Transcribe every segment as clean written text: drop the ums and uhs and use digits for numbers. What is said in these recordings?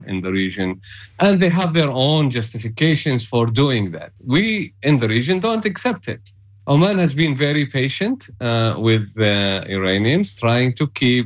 in the region, and they have their own justifications for doing that. We in the region don't accept it. Oman has been very patient with the Iranians, trying to keep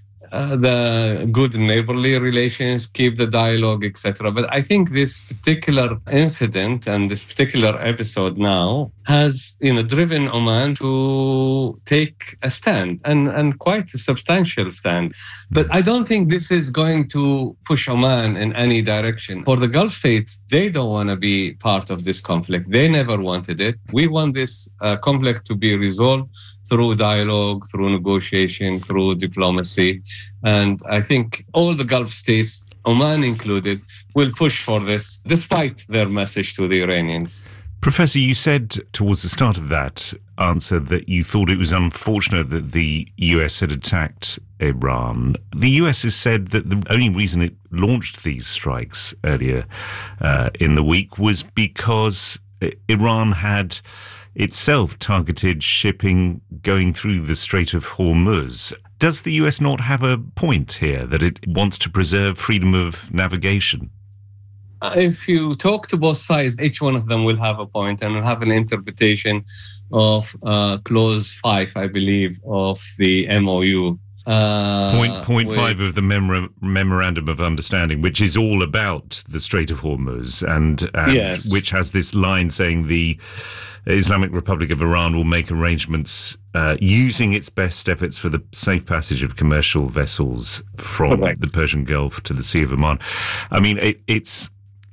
the good neighborly relations, keep the dialogue, etc. But I think this particular incident and this particular episode now has, driven Oman to take a stand and quite a substantial stand. But I don't think this is going to push Oman in any direction. For the Gulf states, they don't want to be part of this conflict. They never wanted it. We want this conflict to be resolved through dialogue, through negotiation, through diplomacy. And I think all the Gulf states, Oman included, will push for this, despite their message to the Iranians. Professor, you said towards the start of that answer that you thought it was unfortunate that the US had attacked Iran. The US has said that the only reason it launched these strikes earlier in the week was because Iran had itself targeted shipping going through the Strait of Hormuz. Does the US not have a point here that it wants to preserve freedom of navigation? If you talk to both sides, each one of them will have a point and will have an interpretation of Clause 5, I believe, of the MOU. Point 5 of the Memorandum of Understanding, which is all about the Strait of Hormuz, and yes, which has this line saying the Islamic Republic of Iran will make arrangements using its best efforts for the safe passage of commercial vessels from the Persian Gulf to the Sea of Oman. I mean, it's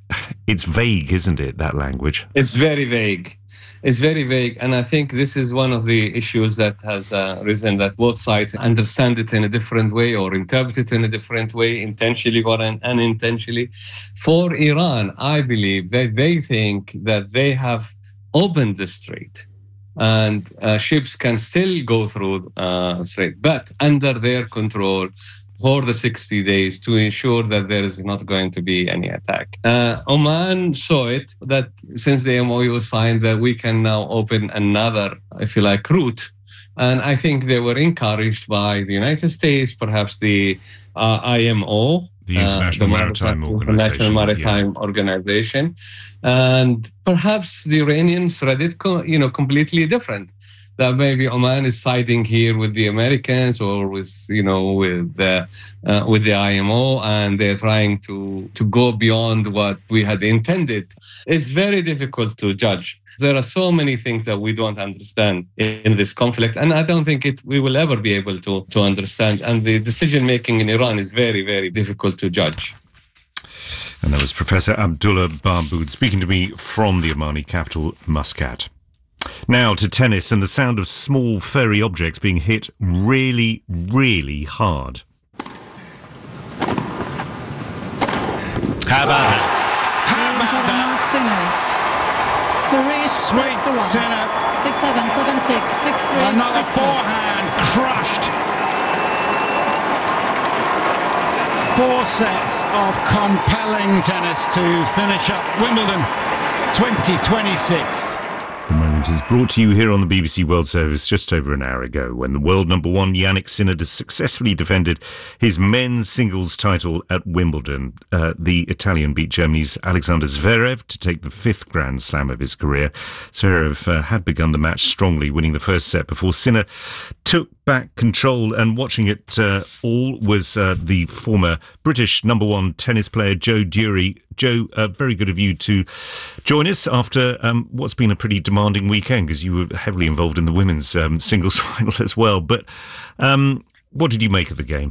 vague, isn't it, that language? It's very vague. It's very vague. And I think this is one of the issues that has risen, that both sides understand it in a different way or interpret it in a different way, intentionally or unintentionally. For Iran, I believe that they think that they have opened the strait and ships can still go through the strait, but under their control for the 60 days to ensure that there is not going to be any attack. Oman saw it, that since the MOU was signed, that we can now open another, if you like, route. And I think they were encouraged by the United States, perhaps the IMO, the International Maritime Organization. And perhaps the Iranians read it completely different. That maybe Oman is siding here with the Americans or with the IMO, and they're trying to go beyond what we had intended. It's very difficult to judge. There are so many things that we don't understand in this conflict, and I don't think we will ever be able to understand. And the decision-making in Iran is very, very difficult to judge. And that was Professor Abdullah Barboud speaking to me from the Omani capital, Muscat. Now to tennis and the sound of small furry objects being hit really, really hard. How about that? How about that? Sweet Sinner. 6-7, 7-6, 6-3. Another forehand crushed. 4 sets of compelling tennis to finish up Wimbledon 2026. The moment is brought to you here on the BBC World Service just over an hour ago, when the world number one Jannik Sinner successfully defended his men's singles title at Wimbledon. The Italian beat Germany's Alexander Zverev to take the 5th Grand Slam of his career. Zverev had begun the match strongly, winning the first set before Sinner took back control, and watching it all was the former British number one tennis player Joe Dury. Joe, very good of you to join us after what's been a pretty demanding weekend, because you were heavily involved in the women's singles final as well. But what did you make of the game?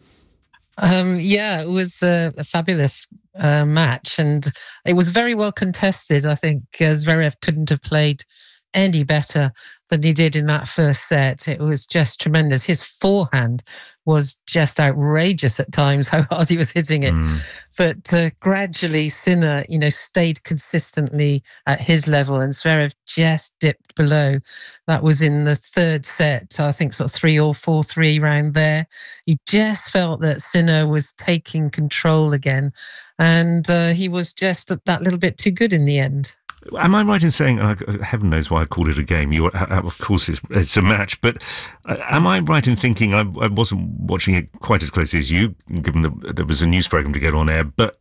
It was a fabulous match, and it was very well contested. I think Zverev couldn't have played any better than he did in that first set. It was just tremendous. His forehand was just outrageous at times, how hard he was hitting it. But gradually Sinner, stayed consistently at his level, and Zverev just dipped below. That was in the third set, I think sort of 3 or 4-3 round there. You just felt that Sinner was taking control again, and he was just that little bit too good in the end. Am I right in saying, heaven knows why I called it a game, of course it's a match, but am I right in thinking, I wasn't watching it quite as closely as you, given that there was a news programme to get on air, but